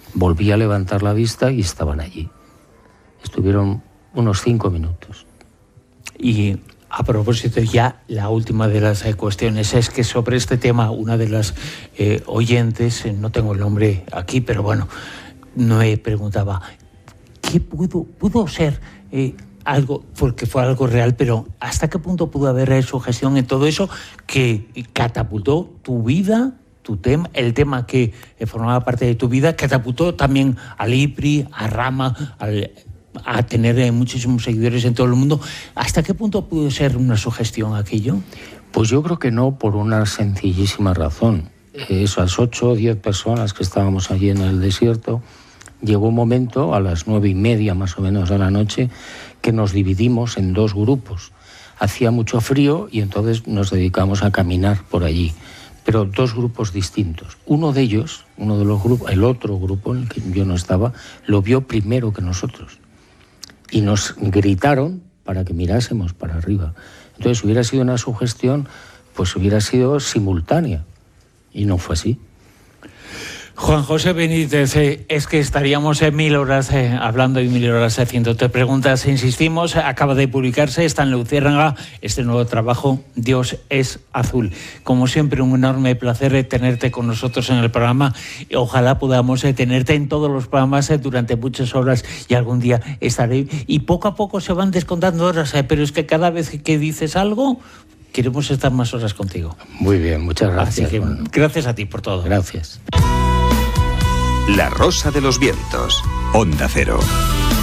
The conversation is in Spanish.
Volví a levantar la vista y estaban allí. Estuvieron unos 5 minutos. Y a propósito, ya la última de las cuestiones es que sobre este tema una de las oyentes, no tengo el nombre aquí, pero bueno, me preguntaba, ¿qué pudo ser algo, porque fue algo real, pero hasta qué punto pudo haber sugestión en todo eso que catapultó tu vida, tu tema, el tema que formaba parte de tu vida, catapultó también al IPRI, a Rama, a tener muchísimos seguidores en todo el mundo? ¿Hasta qué punto pudo ser una sugestión aquello? Pues yo creo que no, por una sencillísima razón. Esas 8 o 10 personas que estábamos allí en el desierto, llegó un momento, a las 9:30 más o menos de la noche, que nos dividimos en 2 grupos. Hacía mucho frío y entonces nos dedicamos a caminar por allí, pero 2 grupos distintos. Uno de ellos, uno de los grupos, el otro grupo en el que yo no estaba, lo vio primero que nosotros y nos gritaron para que mirásemos para arriba. Entonces, si hubiera sido una sugestión, pues hubiera sido simultánea y no fue así. Juan José Benítez, es que estaríamos 1000 horas hablando y 1000 horas haciéndote preguntas. Insistimos, acaba de publicarse, está en Luciérnaga, este nuevo trabajo, Dios es azul. Como siempre, un enorme placer tenerte con nosotros en el programa. Ojalá podamos tenerte en todos los programas durante muchas horas y algún día estaré. Y poco a poco se van descontando horas, pero es que cada vez que dices algo, queremos estar más horas contigo. Muy bien, muchas gracias. Así que, gracias a ti por todo. Gracias. La Rosa de los Vientos, Onda Cero.